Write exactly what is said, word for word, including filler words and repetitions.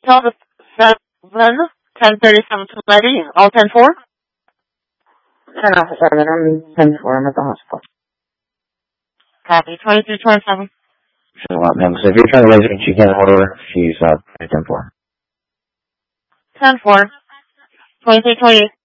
Hotel to seven, ten thirty-seven to Lady, all ten four? ten off seven, I'm ten four, I'm at the hospital. Copy, twenty-three twenty-seven. So, uh, ma'am, so if you're trying to raise her, she can't hold her, she's, uh, ten four. ten four. twenty-three twenty-eight.